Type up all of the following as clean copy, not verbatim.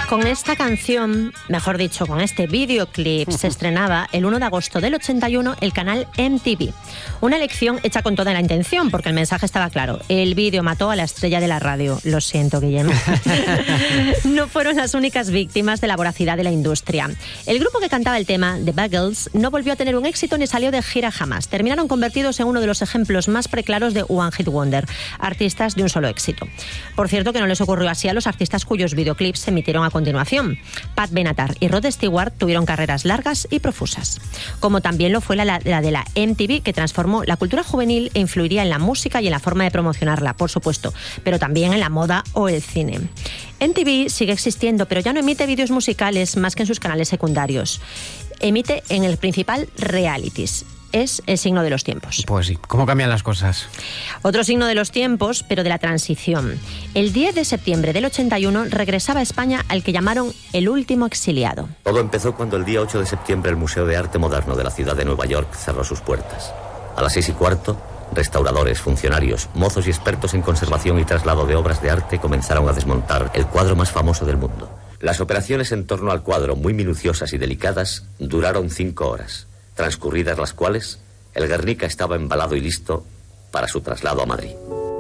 Con esta canción, mejor dicho, con este videoclip, se estrenaba el 1 de agosto del 81 el canal MTV. Una elección hecha con toda la intención, porque el mensaje estaba claro. El vídeo mató a la estrella de la radio. Lo siento, Guillem. No fueron las únicas víctimas de la voracidad de la industria. El grupo que cantaba el tema, The Buggles, no volvió a tener un éxito ni salió de gira jamás. Terminaron convertidos en uno de los ejemplos más preclaros de One Hit Wonder, artistas de un solo éxito. Por cierto, que no les ocurrió así a los artistas cuyos videoclips se emitieron a continuación. Pat Benatar y Rod Stewart tuvieron carreras largas y profusas, como también lo fue la de la MTV, que transformó la cultura juvenil e influiría en la música y en la forma de promocionarla, por supuesto, pero también en la moda o el cine. MTV sigue existiendo, pero ya no emite vídeos musicales más que en sus canales secundarios. Emite en el principal realities. Es el signo de los tiempos. Pues sí, ¿cómo cambian las cosas? Otro signo de los tiempos, pero de la transición. El 10 de septiembre del 81 regresaba a España al que llamaron el último exiliado. Todo empezó cuando el día 8 de septiembre el Museo de Arte Moderno de la ciudad de Nueva York cerró sus puertas. A las 6:15, restauradores, funcionarios, mozos y expertos en conservación y traslado de obras de arte comenzaron a desmontar el cuadro más famoso del mundo. Las operaciones en torno al cuadro, muy minuciosas y delicadas, duraron 5 horas. Transcurridas las cuales, el Guernica estaba embalado y listo para su traslado a Madrid.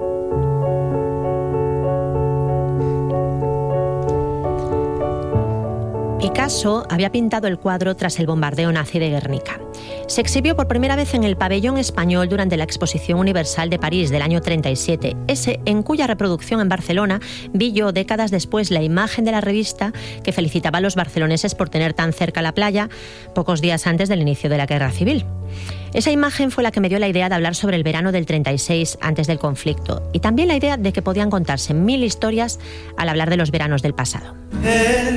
Picasso había pintado el cuadro tras el bombardeo nazi de Guernica. Se exhibió por primera vez en el Pabellón Español durante la Exposición Universal de París del año 37, ese en cuya reproducción en Barcelona vi yo décadas después la imagen de la revista que felicitaba a los barceloneses por tener tan cerca la playa pocos días antes del inicio de la Guerra Civil. Esa imagen fue la que me dio la idea de hablar sobre el verano del 36 antes del conflicto, y también la idea de que podían contarse 1000 historias al hablar de los veranos del pasado.